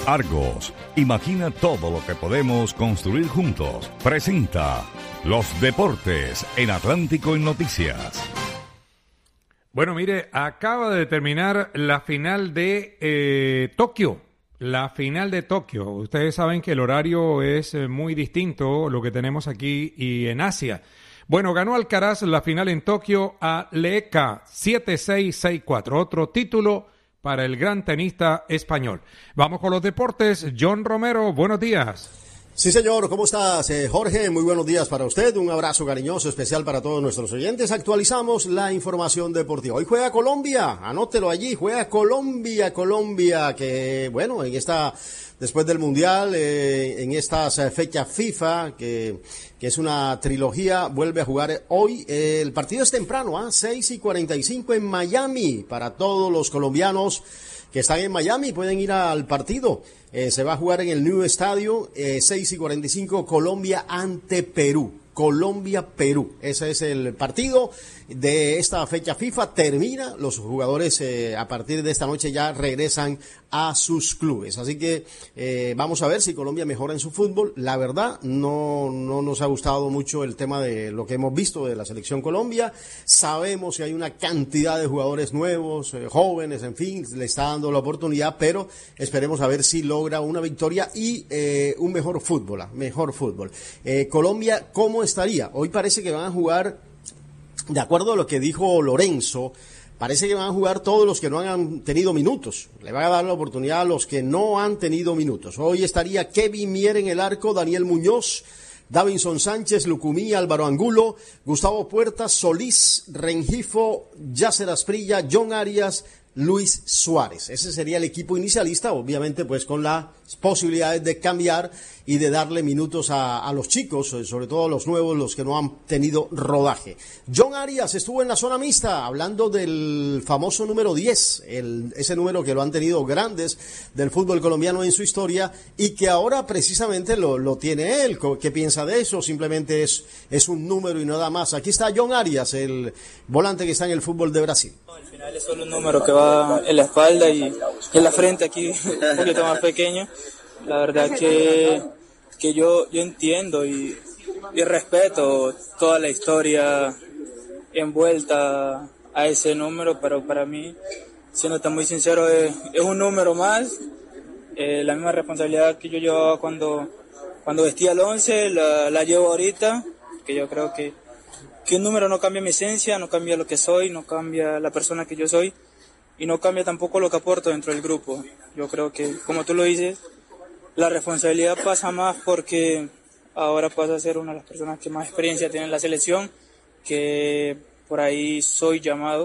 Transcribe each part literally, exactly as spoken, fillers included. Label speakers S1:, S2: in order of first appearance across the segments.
S1: Argos, imagina todo lo que podemos construir juntos. Presenta Los Deportes en Atlántico en Noticias.
S2: Bueno, mire, acaba de terminar la final de eh, Tokio. La final de Tokio. Ustedes saben que el horario es muy distinto lo que tenemos aquí y en Asia. Bueno, ganó Alcaraz la final en Tokio a Leeka siete seis seis cuatro. Otro título para el gran tenista español. Vamos con los deportes. John Romero, buenos días.
S3: Sí, señor. ¿Cómo estás, eh, Jorge? Muy buenos días para usted. Un abrazo cariñoso, especial para todos nuestros oyentes. Actualizamos la información deportiva. Hoy juega Colombia. Anótelo allí. Juega Colombia, Colombia, que, bueno, en esta, después del Mundial, eh, en estas eh, fechas FIFA, que, que es una trilogía, vuelve a jugar hoy. Eh, el partido es temprano, ¿ah? ¿eh? seis y cuarenta y cinco en Miami. Para todos los colombianos que están en Miami, pueden ir al partido. Eh, se va a jugar en el New Estadio, eh, seis y cuarenta y cinco, Colombia ante Perú. Colombia-Perú. Ese es el partido de esta fecha FIFA. Termina, los jugadores eh, a partir de esta noche ya regresan a sus clubes. Así que eh, vamos a ver si Colombia mejora en su fútbol. La verdad, no, no nos ha gustado mucho el tema de lo que hemos visto de la selección Colombia. Sabemos que hay una cantidad de jugadores nuevos, eh, jóvenes, en fin, le está dando la oportunidad, pero esperemos a ver si logra una victoria y eh, un mejor fútbol, mejor fútbol. Eh, Colombia, ¿cómo estaría? Hoy parece que van a jugar, de acuerdo a lo que dijo Lorenzo, parece que van a jugar todos los que no han tenido minutos. Le van a dar la oportunidad a los que no han tenido minutos. Hoy estaría Kevin Mier en el arco, Daniel Muñoz, Davinson Sánchez, Lucumí, Álvaro Angulo, Gustavo Puertas, Solís, Rengifo, Yasser Asprilla, John Arias, Luis Suárez. Ese sería el equipo inicialista, obviamente pues con las posibilidades de cambiar y de darle minutos a, a los chicos, sobre todo a los nuevos, los que no han tenido rodaje. John Arias estuvo en la zona mixta hablando del famoso número diez, el, ese número que lo han tenido grandes del fútbol colombiano en su historia y que ahora precisamente lo, lo tiene él. ¿Qué piensa de eso? Simplemente es, es un número y nada más. Aquí está John Arias, el volante que está en el fútbol de Brasil.
S4: Al final es solo un número que va en la espalda y, y en la frente aquí un poquito más pequeño. La verdad que, que yo, yo entiendo y, y respeto toda la historia envuelta a ese número, pero para mí, siendo tan muy sincero, es, es un número más. Eh, la misma responsabilidad que yo llevaba cuando, cuando vestía el once, la, la llevo ahorita, que yo creo que, que un número no cambia mi esencia, no cambia lo que soy, no cambia la persona que yo soy y no cambia tampoco lo que aporto dentro del grupo. Yo creo que, como tú lo dices, la responsabilidad pasa más porque ahora paso a ser una de las personas que más experiencia tiene en la selección, que por ahí soy llamado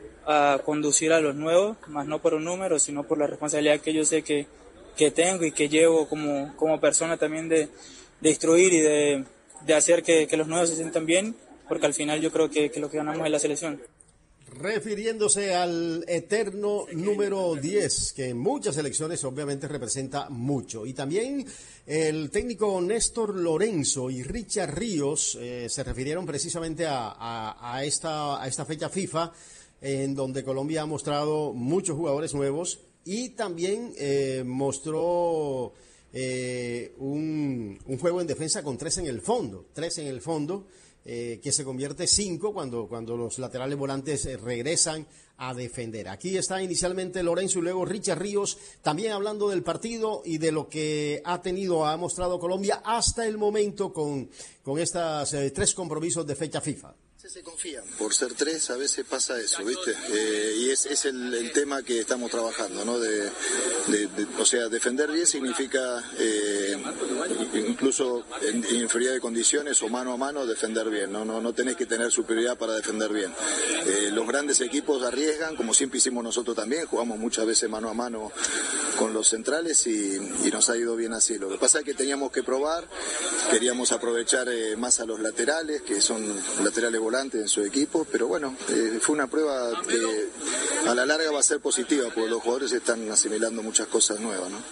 S4: a conducir a los nuevos, más no por un número, sino por la responsabilidad que yo sé que, que tengo y que llevo como, como persona también de, de instruir y de, de hacer que, que los nuevos se sientan bien, porque al final yo creo que, que lo que ganamos es la selección.
S3: Refiriéndose al eterno número diez, que en muchas selecciones obviamente representa mucho. Y también el técnico Néstor Lorenzo y Richard Ríos eh, se refirieron precisamente a, a, a, esta, a esta fecha FIFA, en donde Colombia ha mostrado muchos jugadores nuevos y también eh, mostró eh, un, un juego en defensa con tres en el fondo, tres en el fondo. Eh, que se convierte en cinco cuando, cuando los laterales volantes eh, regresan a defender. Aquí está inicialmente Lorenzo y luego Richard Ríos, también hablando del partido y de lo que ha tenido, ha mostrado Colombia hasta el momento con, con estos eh, tres compromisos de fecha FIFA.
S5: Se confían. Por ser tres a veces pasa eso, ¿viste? Eh, y es, es el, el tema que estamos trabajando, ¿no? De, de, de, o sea, defender bien significa eh, incluso en, en inferioridad de condiciones o mano a mano defender bien, ¿no? No, no tenés que tener superioridad para defender bien. Eh, los grandes equipos arriesgan, como siempre hicimos nosotros también, jugamos muchas veces mano a mano con los centrales y, y nos ha ido bien así. Lo que pasa es que teníamos que probar, queríamos aprovechar eh, más a los laterales, que son laterales volantes en su equipo, pero bueno, eh, fue una prueba que a la larga va a ser positiva, porque los jugadores están asimilando muchas cosas nuevas, ¿no?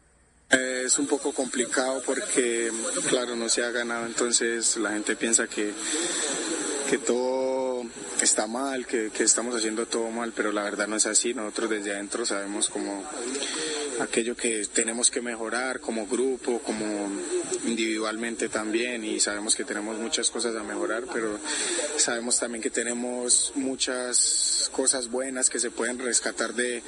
S6: Eh, es un poco complicado porque, claro, no se ha ganado, entonces la gente piensa que, que todo está mal, que, que estamos haciendo todo mal, pero la verdad no es así. Nosotros desde adentro sabemos como aquello que tenemos que mejorar como grupo, como individualmente también, y sabemos que tenemos muchas cosas a mejorar, pero sabemos también que tenemos muchas cosas buenas que se pueden rescatar de,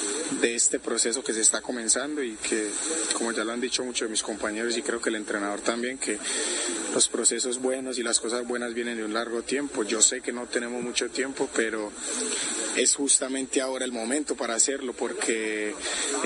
S6: de este proceso que se está comenzando, y que, como ya lo han dicho muchos de mis compañeros y creo que el entrenador también, que los procesos buenos y las cosas buenas vienen de un largo tiempo. Yo sé que no tenemos mucho tiempo, pero es justamente ahora el momento para hacerlo, porque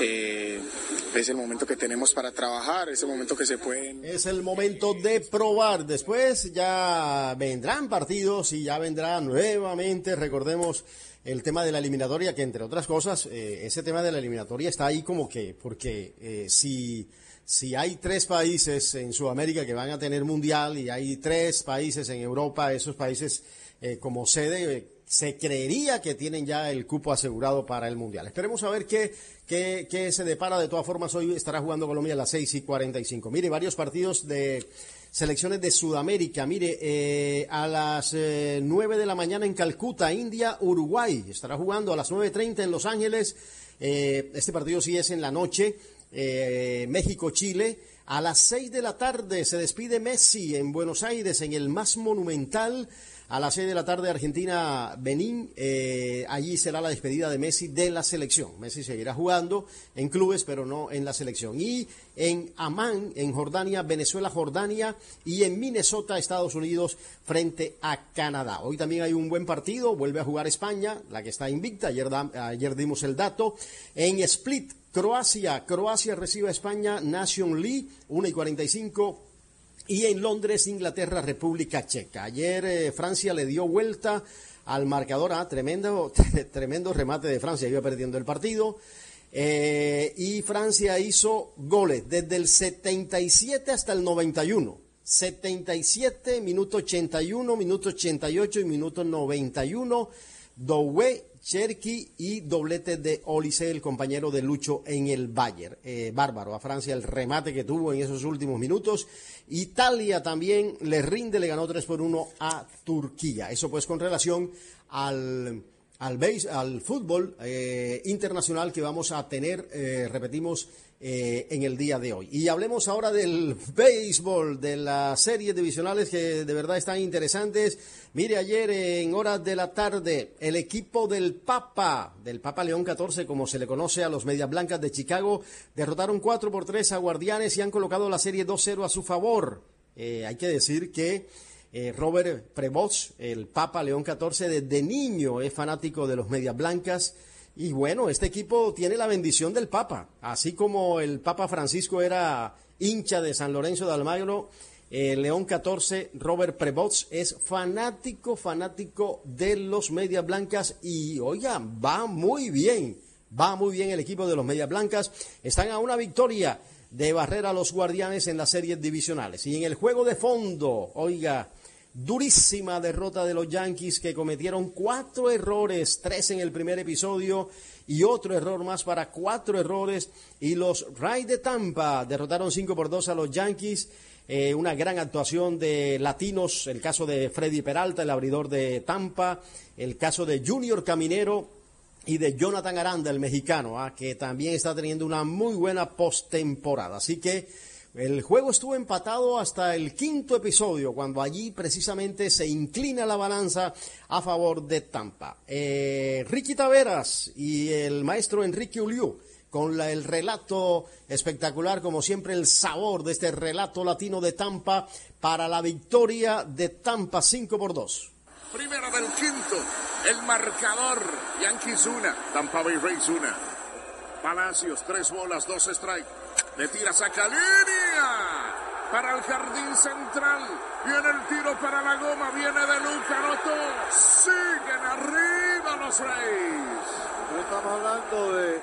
S6: eh, es el momento que tenemos para trabajar, es el momento que se pueden...
S3: Es el momento de probar. Después ya vendrán partidos y ya vendrá nuevamente, recordemos, el tema de la eliminatoria, que entre otras cosas, eh, ese tema de la eliminatoria está ahí como que, porque eh, si... Si hay tres países en Sudamérica que van a tener mundial y hay tres países en Europa, esos países eh, como sede, eh, se creería que tienen ya el cupo asegurado para el mundial. Esperemos a ver qué, qué, qué se depara. De todas formas, hoy estará jugando Colombia a las seis y cuarenta y cinco. Mire, varios partidos de selecciones de Sudamérica. Mire, eh, a las eh, nueve de la mañana en Calcuta, India, Uruguay. Estará jugando a las nueve treinta en Los Ángeles. Eh, este partido sí es en la noche. Eh, México-Chile, a las seis de la tarde se despide Messi en Buenos Aires, en el más monumental. A las seis de la tarde Argentina-Benín, eh, allí será la despedida de Messi de la selección. Messi seguirá jugando en clubes, pero no en la selección. Y en Amán, en Jordania, Venezuela-Jordania, y en Minnesota, Estados Unidos, frente a Canadá. Hoy también hay un buen partido, vuelve a jugar España, la que está invicta, ayer, da, ayer dimos el dato. En Split, Croacia, Croacia recibe a España, Nation League, una y cuarenta y cinco. Y en Londres, Inglaterra, República Checa. Ayer eh, Francia le dio vuelta al marcador. Ah, tremendo, tremendo remate de Francia, iba perdiendo el partido. Eh, y Francia hizo goles desde el setenta y siete hasta el noventa y uno. setenta y siete, minuto ochenta y uno, minuto ochenta y ocho y minuto noventa y uno. Doué, Cherki y doblete de Olise, el compañero de Lucho en el Bayern. Eh, bárbaro a Francia el remate que tuvo en esos últimos minutos. Italia también le rinde, le ganó tres por uno a Turquía. Eso pues con relación al, al, base, al fútbol eh, internacional que vamos a tener, eh, repetimos, Eh, en el día de hoy. Y hablemos ahora del béisbol, de las series divisionales que de verdad están interesantes. Mire, ayer en horas de la tarde, el equipo del Papa, del Papa León catorce, como se le conoce a los Medias Blancas de Chicago, derrotaron cuatro por tres a Guardianes y han colocado la serie dos cero a su favor. Eh, hay que decir que eh, Robert Prevost, el Papa León catorce, desde niño es fanático de los Medias Blancas. Y bueno, este equipo tiene la bendición del Papa, así como el Papa Francisco era hincha de San Lorenzo de Almagro, eh, León catorce, Robert Prevost es fanático, fanático de los Medias Blancas y, oiga, va muy bien, va muy bien el equipo de los Medias Blancas, están a una victoria de barrer a los Guardianes en las series divisionales. Y en el juego de fondo, oiga, durísima derrota de los Yankees, que cometieron cuatro errores, tres en el primer episodio y otro error más para cuatro errores. Y los Rays de Tampa derrotaron cinco por dos a los Yankees. Eh, una gran actuación de latinos, el caso de Freddy Peralta, el abridor de Tampa, el caso de Junior Caminero y de Jonathan Aranda, el mexicano, ¿ah? que también está teniendo una muy buena postemporada. Así que el juego estuvo empatado hasta el quinto episodio, cuando allí precisamente se inclina la balanza a favor de Tampa. Eh, Ricky Taveras y el maestro Enrique Uliu, con la, el relato espectacular, como siempre, el sabor de este relato latino de Tampa para la victoria de Tampa cinco por dos.
S7: Primera del quinto, el marcador, Yankees una, Tampa Bay Rays una. Palacios, tres bolas, dos strike. Le tira, saca línea para el jardín central. Viene el tiro para la goma. Viene de Luca, anotó. Siguen arriba los Rays.
S8: Estamos hablando de...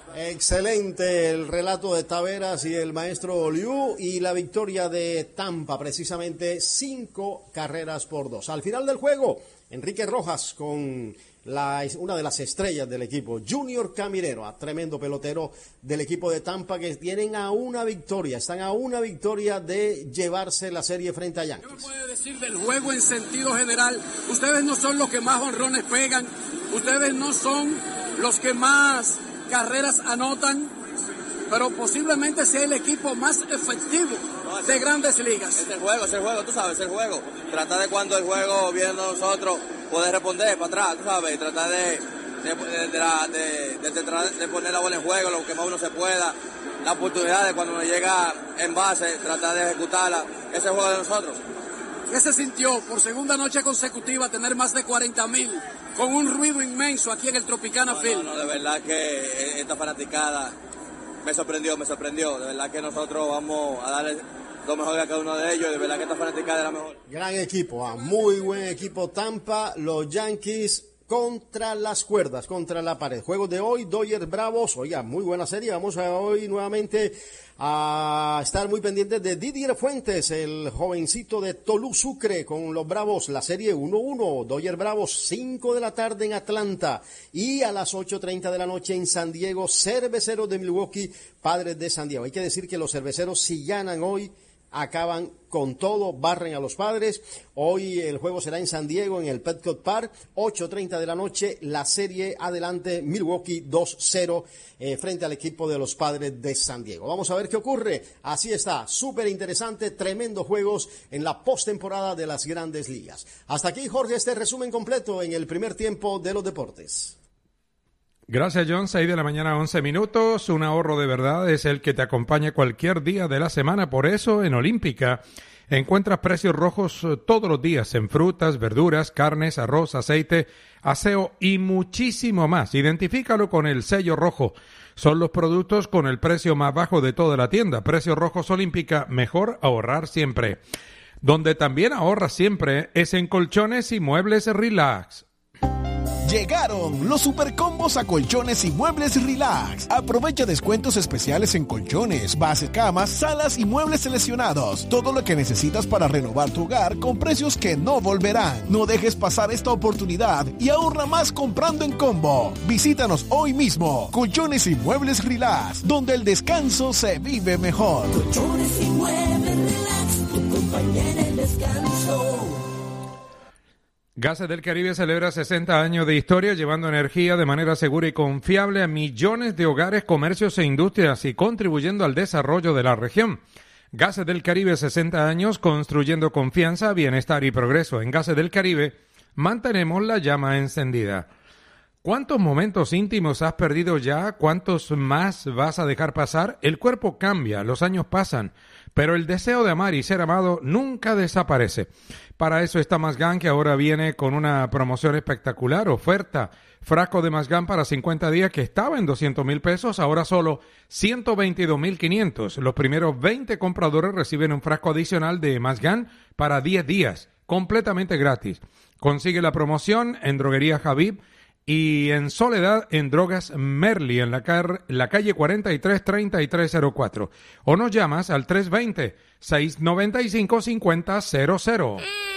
S3: Excelente el relato de Taveras y el maestro Liu, y la victoria de Tampa, precisamente cinco carreras por dos. Al final del juego, Enrique Rojas con la, una de las estrellas del equipo, Junior Caminero, a tremendo pelotero del equipo de Tampa, que tienen a una victoria, están a una victoria de llevarse la serie frente a Yankees.
S9: ¿Qué me puede decir del juego en sentido general? Ustedes no son los que más jonrones pegan, ustedes no son los que más carreras anotan, pero posiblemente sea el equipo más efectivo no, de Grandes Ligas.
S10: Es el juego, es el juego, tú sabes, es el juego. Tratar de cuando el juego viene a nosotros, poder responder para atrás, tú sabes, y tratar de, de, de, de, la, de, de, de, de poner la bola en juego, lo que más uno se pueda. La oportunidad de cuando uno llega en base, tratar de ejecutarla. Ese es el juego de nosotros.
S9: ¿Qué se sintió por segunda noche consecutiva tener más de cuarenta mil con un ruido inmenso aquí en el Tropicana
S10: no,
S9: Field?
S10: No, no, de verdad que esta fanaticada me sorprendió, me sorprendió. De verdad que nosotros vamos a darle lo mejor a cada uno de ellos. De verdad que esta fanaticada es la mejor.
S3: Gran equipo, ah, muy buen equipo Tampa, los Yankees contra las cuerdas, contra la pared. Juego de hoy, Dodgers Bravos. Oiga, muy buena serie. Vamos a hoy nuevamente a estar muy pendientes de Didier Fuentes, el jovencito de Tolú Sucre con los Bravos. La serie uno uno, Dodgers Bravos, cinco de la tarde en Atlanta. Y a las ocho treinta de la noche en San Diego, Cerveceros de Milwaukee, Padres de San Diego. Hay que decir que los Cerveceros, si ganan hoy, acaban con todo, barren a los Padres. Hoy el juego será en San Diego, en el Petco Park, ocho treinta de la noche, la serie adelante, Milwaukee dos cero eh, frente al equipo de los Padres de San Diego. Vamos a ver qué ocurre. Así está, súper interesante, tremendos juegos en la postemporada de las Grandes Ligas. Hasta aquí, Jorge, este resumen completo en el primer tiempo de los deportes.
S2: Gracias, John. seis de la mañana, once minutos. Un ahorro de verdad es el que te acompaña cualquier día de la semana. Por eso, en Olímpica, encuentras precios rojos todos los días en frutas, verduras, carnes, arroz, aceite, aseo y muchísimo más. Identifícalo con el sello rojo. Son los productos con el precio más bajo de toda la tienda. Precios rojos Olímpica, mejor ahorrar siempre. Donde también ahorras siempre es en Colchones y Muebles Relax.
S11: Llegaron los supercombos a Colchones y Muebles Relax. Aprovecha descuentos especiales en colchones, bases, camas, salas y muebles seleccionados. Todo lo que necesitas para renovar tu hogar con precios que no volverán. No dejes pasar esta oportunidad y ahorra más comprando en combo. Visítanos hoy mismo. Colchones y Muebles Relax, donde el descanso se vive mejor.
S12: Colchones y Muebles Relax, tu compañía en el descanso.
S2: Gases del Caribe celebra sesenta años de historia, llevando energía de manera segura y confiable a millones de hogares, comercios e industrias y contribuyendo al desarrollo de la región. Gases del Caribe, sesenta años, construyendo confianza, bienestar y progreso. En Gases del Caribe mantenemos la llama encendida. ¿Cuántos momentos íntimos has perdido ya? ¿Cuántos más vas a dejar pasar? El cuerpo cambia, los años pasan, pero el deseo de amar y ser amado nunca desaparece. Para eso está Mazgán, que ahora viene con una promoción espectacular, oferta, frasco de Mazgán para cincuenta días que estaba en doscientos mil pesos, ahora solo ciento veintidós mil quinientos. Los primeros veinte compradores reciben un frasco adicional de Mazgán para diez días, completamente gratis. Consigue la promoción en Droguería Javib y en Soledad en Drogas Merli, en la, car- la calle cuarenta y tres treinta y tres cero cuatro. O nos llamas al tres dos cero, seis nueve cinco, cinco cero cero cero.